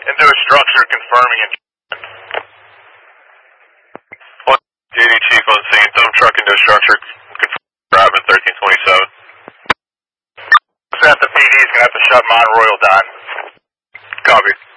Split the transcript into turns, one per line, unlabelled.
Into a structure confirming it. JD Chief on scene, dump truck into a structure, confirming 1327. At the PD's gonna have to shut Mount Royal down. Copy.